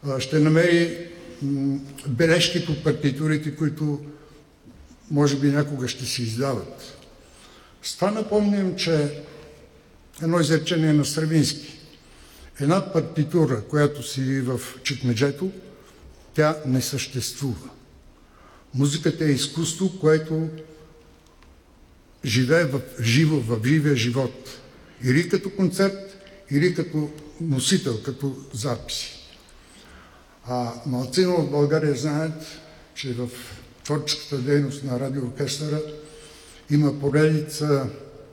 ще намери бележки по партитурите, които може би някога ще се издават. С това напомням, че едно изречение на Стравински. Една партитура, която седи в чекмеджето, тя не съществува. Музиката е изкуство, което живее живо в живия живот. Или като концерт, или като носител, като записи. Малцина в България знаят, че в творческата дейност на радиооркестъра има поредица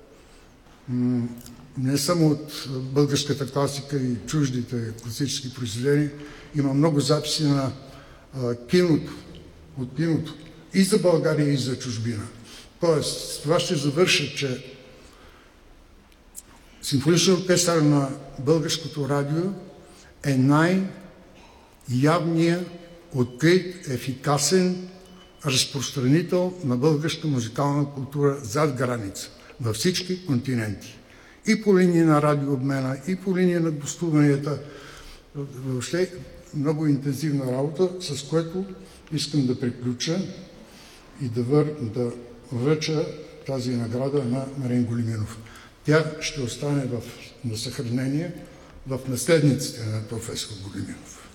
не само от българската класика и чуждите класически произведения, има много записи на киното, от киното и за България, и за чужбина. Тоест, с това ще завърша, че Симфоничният оркестър на българското радио е най-явният, открит, ефикасен разпространител на българска музикална култура зад граница, във всички континенти. И по линия на радиообмена, и по линия на гостуванията. Въобще много интензивна работа, с което искам да приключа и да връча тази награда на Марин Големинов. Тя ще остане на съхранение в наследниците на професор Големинов.